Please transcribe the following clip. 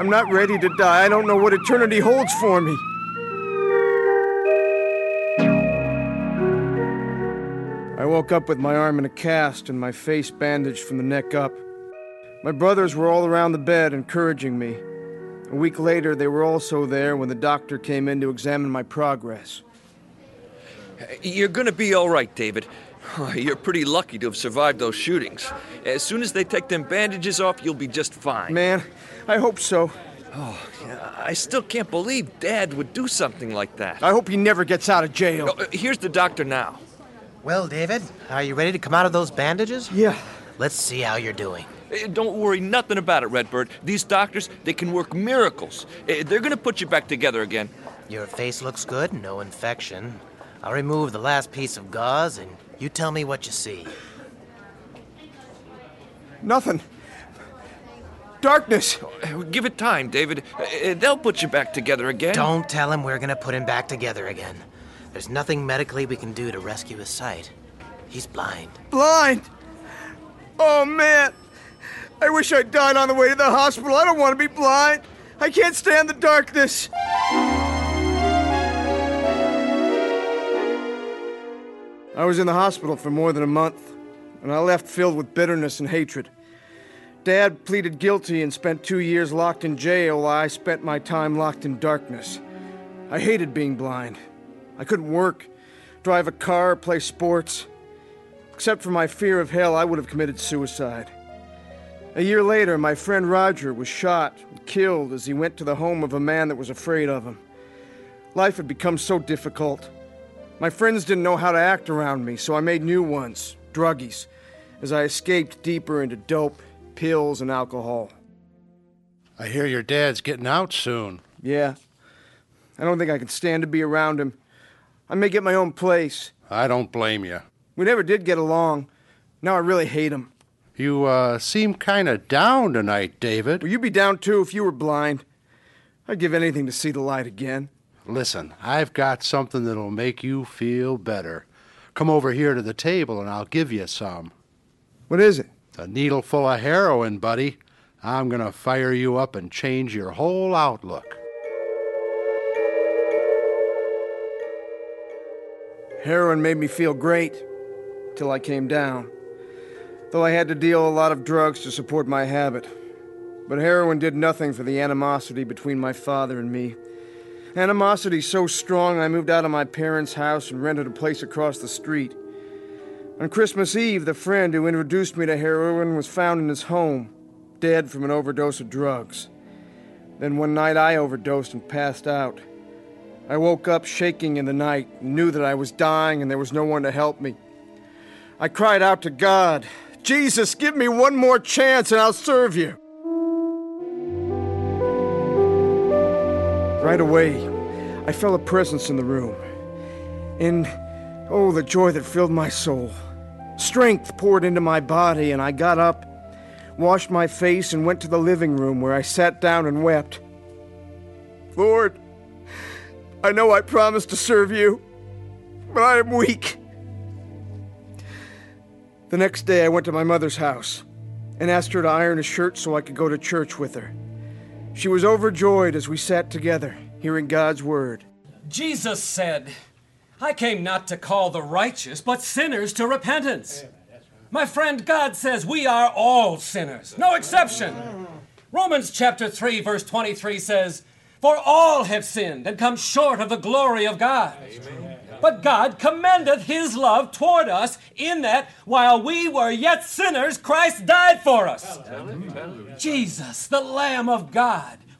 I'm not ready to die. I don't know what eternity holds for me. I woke up with my arm in a cast and my face bandaged from the neck up. My brothers were all around the bed encouraging me. A week later, they were also there when the doctor came in to examine my progress. You're gonna be all right, David. You're pretty lucky to have survived those shootings. As soon as they take them bandages off, you'll be just fine. Man, I hope so. Oh, yeah, I still can't believe Dad would do something like that. I hope he never gets out of jail. Here's the doctor now. Well, David, are you ready to come out of those bandages? Yeah. Let's see how you're doing. Don't worry nothing about it, Redbird. These doctors, they can work miracles. They're gonna put you back together again. Your face looks good, no infection. I'll remove the last piece of gauze, and you tell me what you see. Nothing. Darkness. Give it time, David. They'll put you back together again. Don't tell him we're gonna put him back together again. There's nothing medically we can do to rescue his sight. He's blind. Blind? Oh, man. I wish I'd died on the way to the hospital. I don't want to be blind. I can't stand the darkness. I was in the hospital for more than a month, and I left filled with bitterness and hatred. Dad pleaded guilty and spent 2 years locked in jail while I spent my time locked in darkness. I hated being blind. I couldn't work, drive a car, play sports. Except for my fear of hell, I would have committed suicide. A year later, my friend Roger was shot and killed as he went to the home of a man that was afraid of him. Life had become so difficult. My friends didn't know how to act around me, so I made new ones, druggies, as I escaped deeper into dope, pills, and alcohol. I hear your dad's getting out soon. Yeah. I don't think I can stand to be around him. I may get my own place. I don't blame you. We never did get along. Now I really hate him. You, seem kinda down tonight, David. Well, you'd be down too if you were blind. I'd give anything to see the light again. Listen, I've got something that'll make you feel better. Come over here to the table and I'll give you some. What is it? A needle full of heroin, buddy. I'm gonna fire you up and change your whole outlook. Heroin made me feel great, till I came down. Though I had to deal a lot of drugs to support my habit. But heroin did nothing for the animosity between my father and me. Animosity so strong I moved out of my parents' house and rented a place across the street. On Christmas Eve, the friend who introduced me to heroin was found in his home, dead from an overdose of drugs. Then one night I overdosed and passed out. I woke up shaking in the night and knew that I was dying and there was no one to help me. I cried out to God, "Jesus, give me one more chance and I'll serve you." Right away, I felt a presence in the room. And, oh, the joy that filled my soul. Strength poured into my body and I got up, washed my face and went to the living room where I sat down and wept. "Lord, I know I promised to serve you, but I am weak." The next day I went to my mother's house and asked her to iron a shirt so I could go to church with her. She was overjoyed as we sat together, hearing God's word. Jesus said, "I came not to call the righteous, but sinners to repentance." My friend, God says we are all sinners, no exception. Romans chapter 3, verse 23 says, "For all have sinned and come short of the glory of God." Amen. But God commendeth his love toward us in that while we were yet sinners, Christ died for us. Jesus, the Lamb of God,